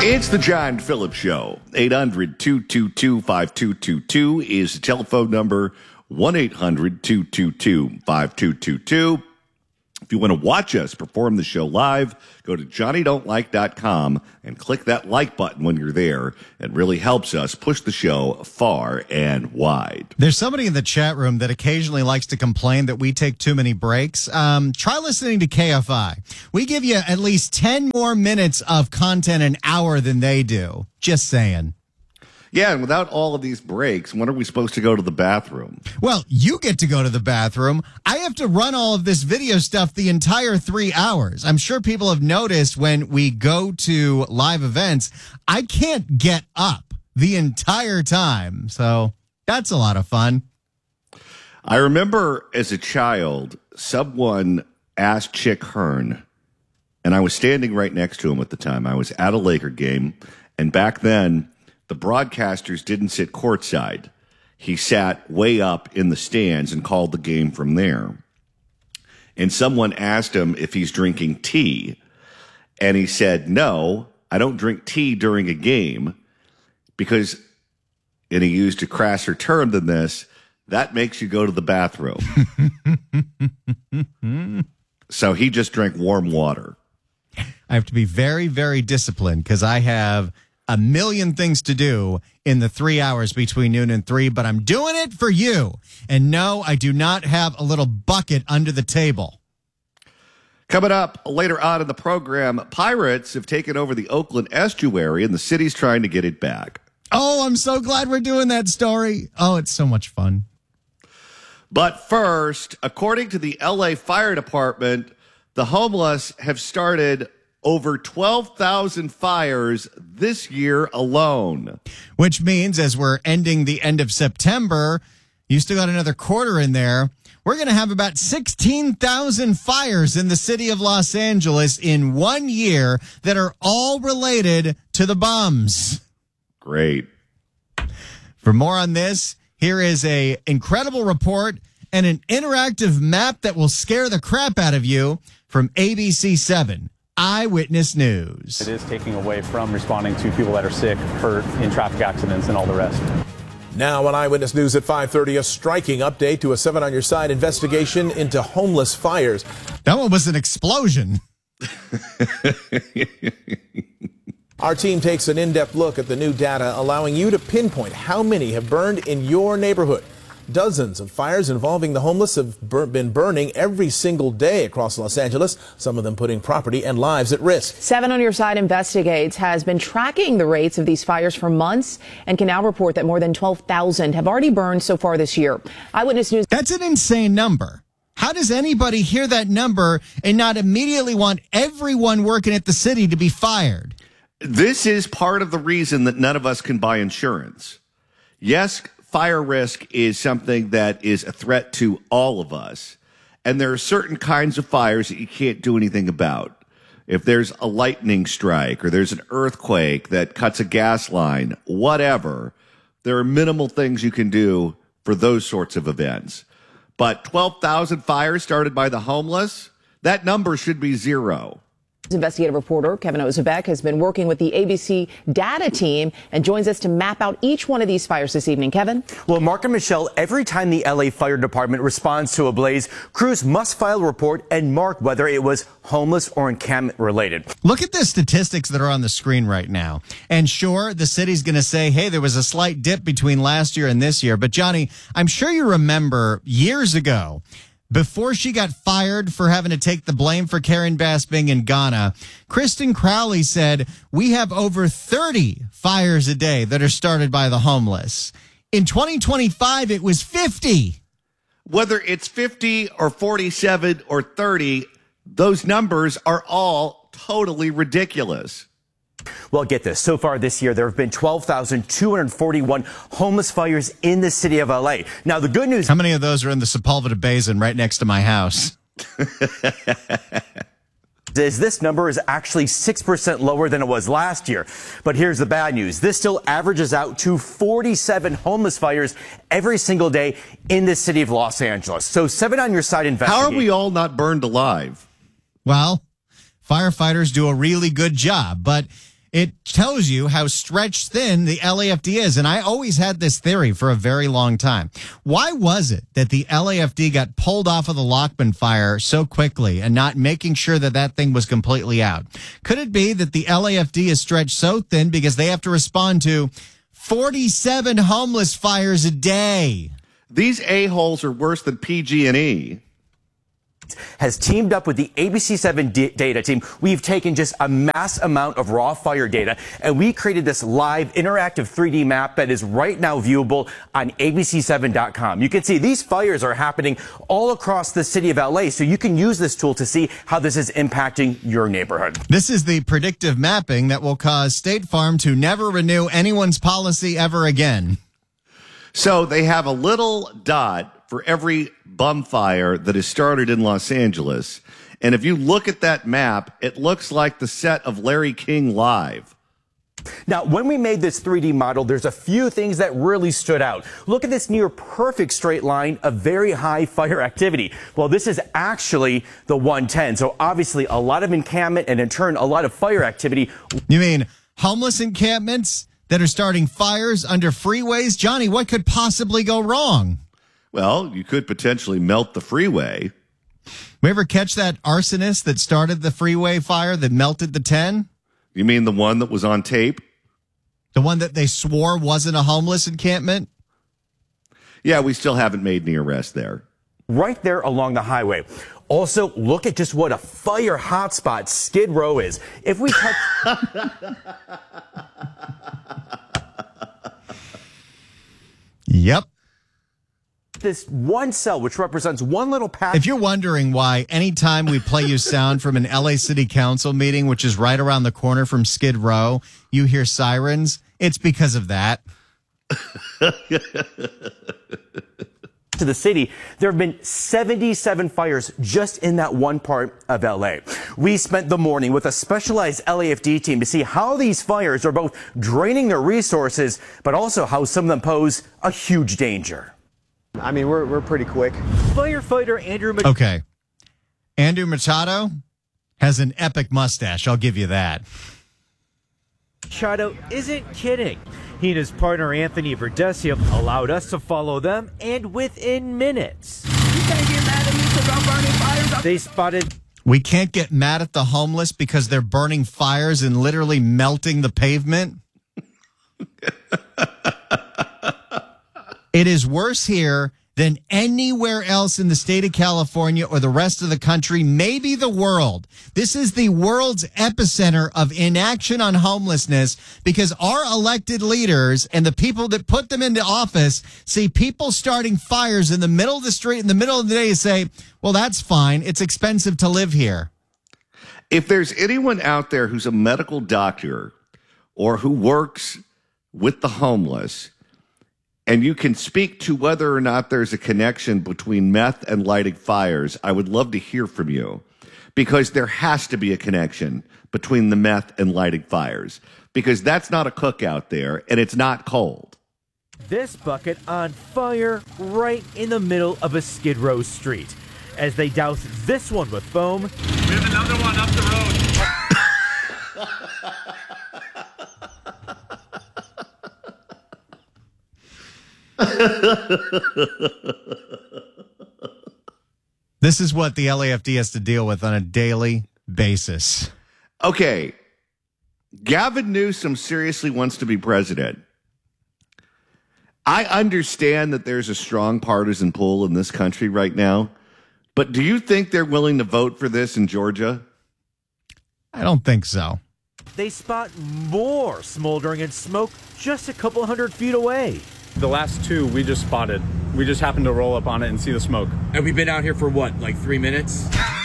It's the John Phillips Show. 800-222-5222 is the telephone number. 1-800-222-5222. If you want to watch us perform the show live, go to johnnydon'tlike.com and click that like button when you're there. It really helps us push the show far and wide. There's somebody in the chat room that occasionally likes to complain that we take too many breaks. Try listening to KFI. We give you at least 10 more minutes of content an hour than they do. Just saying. Yeah, and without all of these breaks, when are we supposed to go to the bathroom? Well, you get to go to the bathroom. I have to run all of this video stuff the entire 3 hours. I'm sure people have noticed when we go to live events, I can't get up the entire time. So that's a lot of fun. I remember as a child, someone asked Chick Hearn, and I was standing right next to him at the time. I was at a Laker game, and back then, the broadcasters didn't sit courtside. He sat way up in the stands and called the game from there. And someone asked him if he's drinking tea. And he said, no, I don't drink tea during a game because, and he used a crasser term than this, that makes you go to the bathroom. So he just drank warm water. I have to be very, very disciplined because I have a million things to do in the 3 hours between noon and 3, but I'm doing it for you. And no, I do not have a little bucket under the table. Coming up later on in the program, pirates have taken over the Oakland estuary and the city's trying to get it back. Oh, I'm so glad we're doing that story. Oh, it's so much fun. But first, according to the LA Fire Department, the homeless have started over 12,000 fires this year alone. Which means as we're ending the end of September, you still got another quarter in there. We're going to have about 16,000 fires in the city of Los Angeles in 1 year that are all related to the bums. Great. For more on this, here is a incredible report and an interactive map that will scare the crap out of you from ABC7. Eyewitness News. It is taking away from responding to people that are sick, hurt in traffic accidents and all the rest. Now on Eyewitness News at 5:30, a striking update to a 7 on Your Side investigation into homeless fires. That one was an explosion. Our team takes an in-depth look at the new data, allowing you to pinpoint how many have burned in your neighborhood. Dozens of fires involving the homeless have been burning every single day across Los Angeles, some of them putting property and lives at risk. 7 on Your Side Investigates has been tracking the rates of these fires for months and can now report that more than 12,000 have already burned so far this year. Eyewitness News. That's an insane number. How does anybody hear that number and not immediately want everyone working at the city to be fired? This is part of the reason that none of us can buy insurance. Yes, fire risk is something that is a threat to all of us. And there are certain kinds of fires that you can't do anything about. If there's a lightning strike or there's an earthquake that cuts a gas line, whatever, there are minimal things you can do for those sorts of events. But 12,000 fires started by the homeless, that number should be zero. Investigative reporter Kevin Ozebek has been working with the ABC data team and joins us to map out each one of these fires this evening. Kevin? Well, Mark and Michelle, every time the LA Fire Department responds to a blaze, crews must file a report and mark whether it was homeless or encampment related. Look at the statistics that are on the screen right now. And sure, the city's going to say, hey, there was a slight dip between last year and this year. But Johnny, I'm sure you remember years ago, before she got fired for having to take the blame for Karen Bass being in Ghana, Kristen Crowley said, we have over 30 fires a day that are started by the homeless. In 2025, it was 50. Whether it's 50 or 47 or 30, those numbers are all totally ridiculous. Well, get this. So far this year, there have been 12,241 homeless fires in the city of LA. Now, the good news... How many of those are in the Sepulveda Basin right next to my house? is this number is actually 6% lower than it was last year. But here's the bad news. This still averages out to 47 homeless fires every single day in the city of Los Angeles. So 7 on Your Side investigate. How are we all not burned alive? Well, firefighters do a really good job, but it tells you how stretched thin the LAFD is. And I always had this theory for a very long time. Why was it that the LAFD got pulled off of the Lockman fire so quickly and not making sure that that thing was completely out? Could it be that the LAFD is stretched so thin because they have to respond to 47 homeless fires a day? These a-holes are worse than PG&E. Has teamed up with the ABC7 data team. We've taken just a mass amount of raw fire data, and we created this live interactive 3D map that is right now viewable on abc7.com. You can see these fires are happening all across the city of LA, so you can use this tool to see how this is impacting your neighborhood. This is the predictive mapping that will cause State Farm to never renew anyone's policy ever again. So they have a little dot for every bum fire that is started in Los Angeles. And if you look at that map, it looks like the set of Larry King Live. Now, when we made this 3D model, there's a few things that really stood out. Look at this near perfect straight line of very high fire activity. Well, this is actually the 110. So obviously a lot of encampment and in turn a lot of fire activity. You mean homeless encampments that are starting fires under freeways? Johnny, what could possibly go wrong? Well, you could potentially melt the freeway. We ever catch that arsonist that started the freeway fire that melted the 10? You mean the one that was on tape? The one that they swore wasn't a homeless encampment? Yeah, we still haven't made any arrests there. Right there along the highway. Also, look at just what a fire hotspot Skid Row is. If we touch... Yep. This one cell, which represents one little patch. If you're wondering why anytime we play you sound from an LA City Council meeting, which is right around the corner from Skid Row, you hear sirens, it's because of that. To the city, there have been 77 fires just in that one part of LA. We spent the morning with a specialized LAFD team to see how these fires are both draining their resources, but also how some of them pose a huge danger. I mean, we're pretty quick. Firefighter Andrew Okay. Andrew Machado has an epic mustache. I'll give you that. Machado isn't kidding. He and his partner Anthony Verdesio allowed us to follow them, and within minutes, You can't get mad at me because I'm burning fires. they spotted We can't get mad at the homeless because they're burning fires and literally melting the pavement. It is worse here than anywhere else in the state of California or the rest of the country, maybe the world. This is the world's epicenter of inaction on homelessness because our elected leaders and the people that put them into office see people starting fires in the middle of the street in the middle of the day and say, well, that's fine. It's expensive to live here. If there's anyone out there who's a medical doctor or who works with the homeless, and you can speak to whether or not there's a connection between meth and lighting fires, I would love to hear from you, because there has to be a connection between the meth and lighting fires, because that's not a cookout there, and it's not cold. this bucket on fire right in the middle of a Skid Row street. As they douse this one with foam, We have another one up the road. This is what the LAFD has to deal with on a daily basis. Okay, Gavin Newsom seriously wants to be president. I understand that there's a strong partisan pull in this country right now, but do you think they're willing to vote for this in Georgia? I don't think so. they spot more smoldering and smoke just a couple hundred feet away. The last two we just spotted. We just happened to roll up on it and see the smoke. And we've been out here for what, like 3 minutes?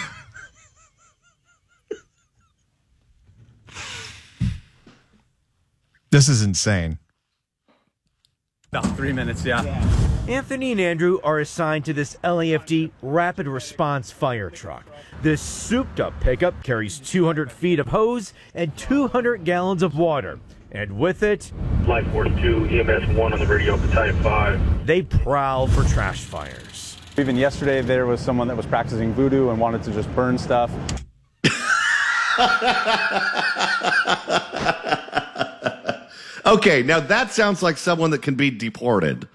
This is insane. About 3 minutes, yeah. Anthony and Andrew are assigned to this LAFD rapid response fire truck. This souped up pickup carries 200 feet of hose and 200 gallons of water. And with it, Flight 42, EMS 1 on the radio, Battalion 5. They prowl for trash fires. Even yesterday, there was someone that was practicing voodoo and wanted to just burn stuff. Okay, now that sounds like someone that can be deported.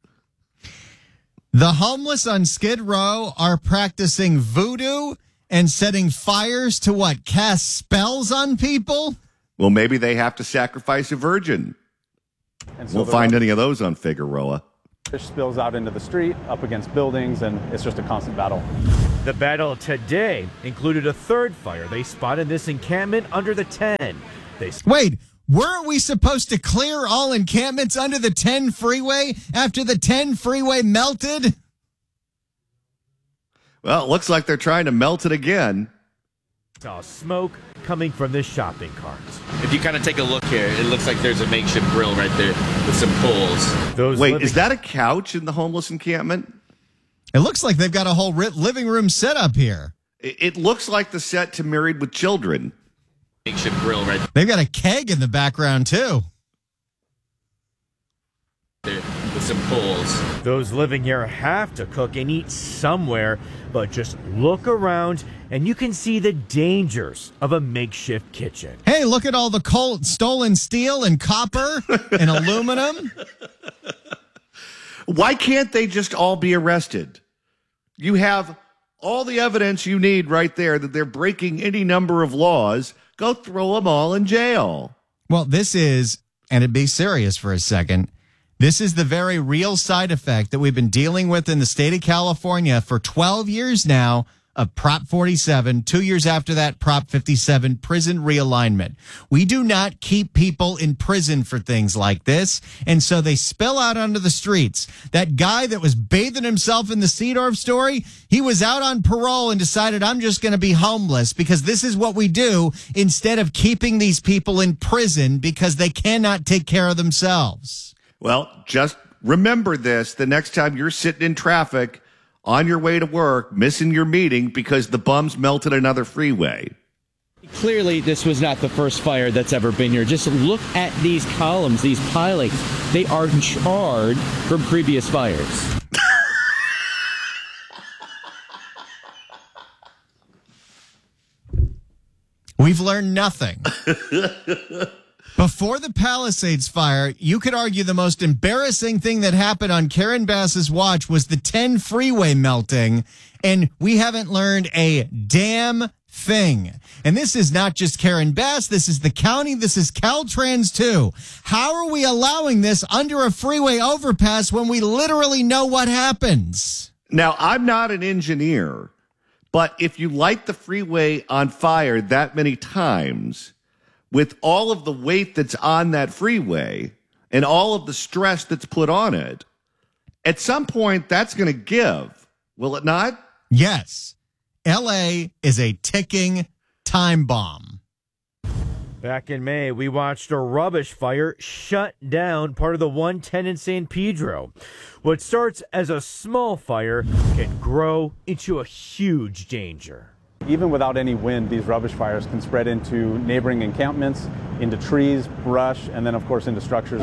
The homeless on Skid Row are practicing voodoo and setting fires to what? Cast spells on people? Well, maybe they have to sacrifice a virgin. And so Won't find any of those on Figueroa. fish spills out into the street, up against buildings, and it's just a constant battle. The battle today included a third fire. They spotted this encampment under the 10. Wait, weren't we supposed to clear all encampments under the 10 freeway after the 10 freeway melted? Well, it looks like they're trying to melt it again. Saw smoke coming from this shopping cart. If you kind of take a look here, it looks like there's a makeshift grill right there with some poles. Wait, is that a couch in the homeless encampment? It looks like they've got a whole living room set up here. It looks like the set to Married with Children. Makeshift grill right there. They've got a keg in the background, too. With some poles. Those living here have to cook and eat somewhere, but just look around and you can see the dangers of a makeshift kitchen. Hey, look at all the stolen steel and copper and aluminum. Why can't they just all be arrested? You have all the evidence you need right there that they're breaking any number of laws. Go throw them all in jail. Well, this is, and to be serious for a second, this is the very real side effect that we've been dealing with in the state of California for 12 years now of Prop 47, 2 years after that, Prop 57, prison realignment. We do not keep people in prison for things like this, and so they spill out onto the streets. That guy that was bathing himself in the Seedorf story, he was out on parole and decided, I'm just going to be homeless because this is what we do instead of keeping these people in prison because they cannot take care of themselves. Well, just remember this the next time you're sitting in traffic on your way to work, missing your meeting because the bums melted another freeway. Clearly, this was not the first fire that's ever been here. Just look at these columns, these pilings. They are charred from previous fires. We've learned nothing. Before the Palisades fire, you could argue the most embarrassing thing that happened on Karen Bass's watch was the 10 freeway melting, and we haven't learned a damn thing. And this is not just Karen Bass, this is the county, this is Caltrans too. How are we allowing this under a freeway overpass when we literally know what happens? Now, I'm not an engineer, but if you light the freeway on fire that many times, with all of the weight that's on that freeway and all of the stress that's put on it, at some point that's going to give, will it not? Yes. L.A. is a ticking time bomb. Back in May, we watched a rubbish fire shut down part of the 110 in San Pedro. What starts as a small fire can grow into a huge danger. Even without any wind, these rubbish fires can spread into neighboring encampments, into trees, brush, and then, of course, into structures.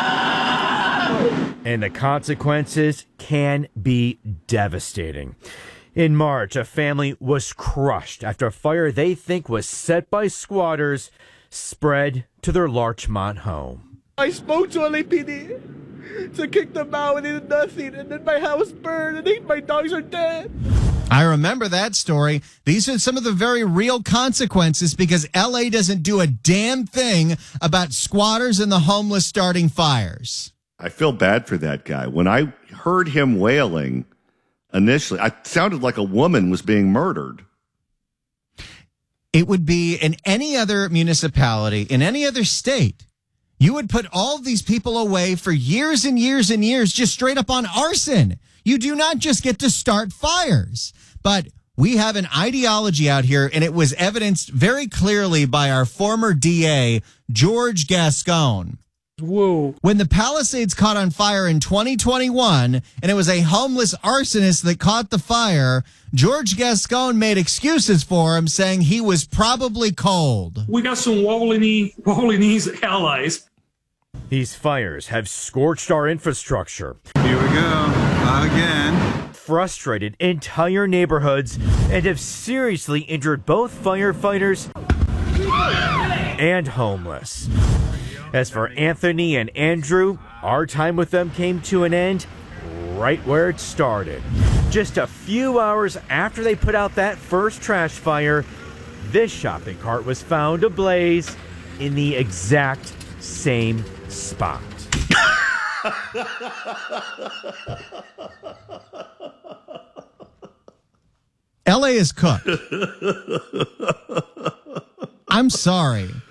And the consequences can be devastating. In March, a family was crushed after a fire they think was set by squatters spread to their Larchmont home. I spoke to LAPD to kick them out and it did nothing. And then my house burned and 8 of my dogs are dead. I remember that story. These are some of the very real consequences because LA doesn't do a damn thing about squatters and the homeless starting fires. I feel bad for that guy. When I heard him wailing initially, it sounded like a woman was being murdered. It would be in any other municipality, in any other state. You would put all of these people away for years and years and years just straight up on arson. You do not just get to start fires. But we have an ideology out here, and it was evidenced very clearly by our former DA, George Gascon. Whoa. When the Palisades caught on fire in 2021, and it was a homeless arsonist that caught the fire, George Gascon made excuses for him, saying he was probably cold. We got some wobbly knees allies. These fires have scorched our infrastructure. Here we go, again. Frustrated entire neighborhoods and have seriously injured both firefighters and homeless. As for Anthony and Andrew, our time with them came to an end right where it started. Just a few hours after they put out that first trash fire, this shopping cart was found ablaze in the exact same spot. LA is cooked. I'm sorry.